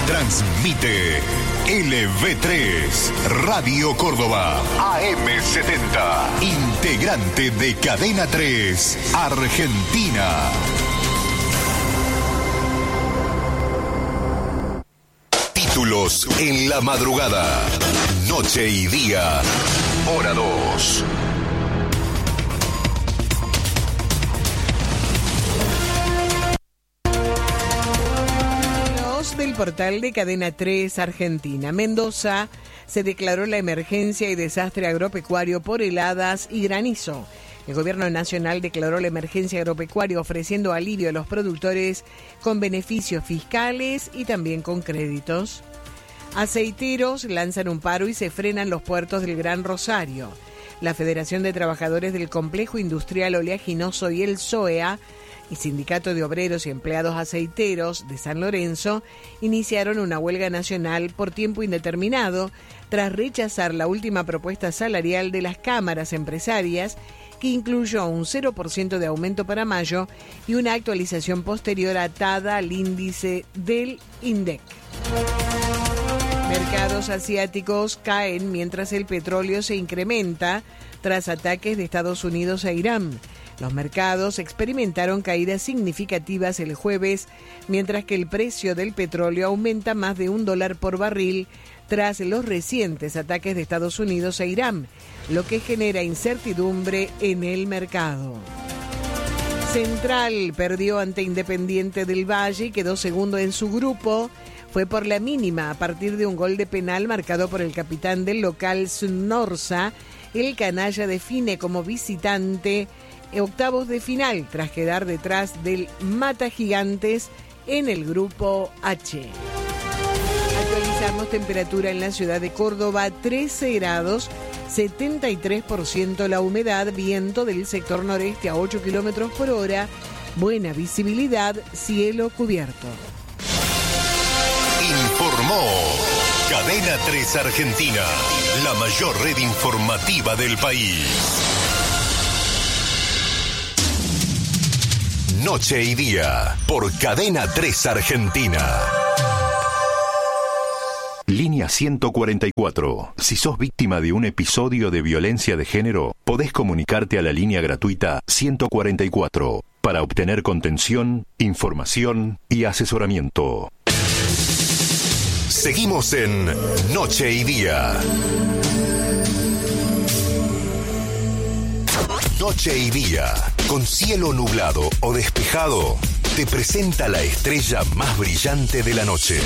Transmite LV3, Radio Córdoba, AM70, integrante de Cadena 3, Argentina. Títulos en la madrugada, noche y día, hora 2. Del portal de Cadena 3 Argentina. Mendoza se declaró la emergencia y desastre agropecuario por heladas y granizo. El gobierno nacional declaró la emergencia agropecuaria ofreciendo alivio a los productores con beneficios fiscales y también con créditos. Aceiteros lanzan un paro y se frenan los puertos del Gran Rosario. La Federación de Trabajadores del Complejo Industrial Oleaginoso y el SOEA y Sindicato de Obreros y Empleados Aceiteros de San Lorenzo iniciaron una huelga nacional por tiempo indeterminado tras rechazar la última propuesta salarial de las cámaras empresarias, que incluyó un 0% de aumento para mayo y una actualización posterior atada al índice del INDEC. Mercados asiáticos caen mientras el petróleo se incrementa tras ataques de Estados Unidos a Irán. Los mercados experimentaron caídas significativas el jueves, mientras que el precio del petróleo aumenta más de $1 por barril tras los recientes ataques de Estados Unidos a Irán, lo que genera incertidumbre en el mercado. Central perdió ante Independiente del Valle y quedó segundo en su grupo. Fue por la mínima a partir de un gol de penal marcado por el capitán del local Norsa. El canalla define como visitante octavos de final tras quedar detrás del Mata Gigantes en el grupo H. Actualizamos temperatura en la ciudad de Córdoba, 13 grados, 73% la humedad, viento del sector noreste a 8 kilómetros por hora, buena visibilidad, cielo cubierto. Informó Cadena 3 Argentina, la mayor red informativa del país. Noche y día, por Cadena 3 Argentina. Línea 144. Si sos víctima de un episodio de violencia de género, podés comunicarte a la línea gratuita 144 para obtener contención, información y asesoramiento. Seguimos en Noche y Día. Noche y Día, con cielo nublado o despejado, te presenta la estrella más brillante de la noche.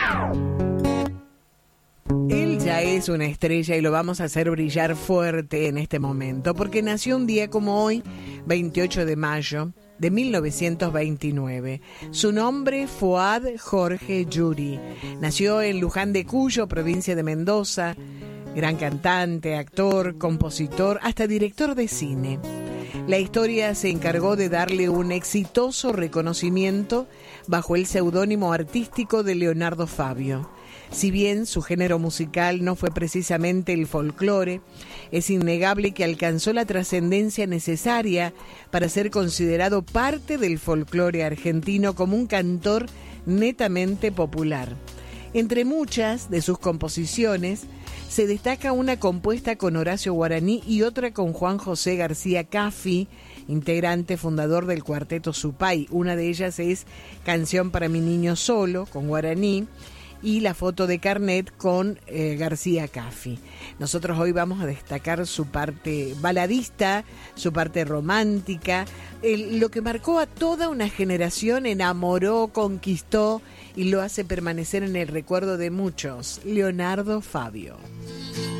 Él ya es una estrella y lo vamos a hacer brillar fuerte en este momento, porque nació un día como hoy, 28 de mayo de 1929. Su nombre, Fuad Jorge Yuri. Nació en Luján de Cuyo, provincia de Mendoza. Gran cantante, actor, compositor, hasta director de cine. La historia se encargó de darle un exitoso reconocimiento bajo el seudónimo artístico de Leonardo Fabio. Si bien su género musical no fue precisamente el folclore, es innegable que alcanzó la trascendencia necesaria para ser considerado parte del folclore argentino como un cantor netamente popular. Entre muchas de sus composiciones, se destaca una compuesta con Horacio Guaraní y otra con Juan José García Caffi, integrante fundador del cuarteto Supay. Una de ellas es Canción para mi niño solo, con Guaraní, y La foto de carnet con García Caffi. Nosotros hoy vamos a destacar su parte baladista, su parte romántica, lo que marcó a toda una generación, enamoró, conquistó y lo hace permanecer en el recuerdo de muchos, Leonardo Fabio.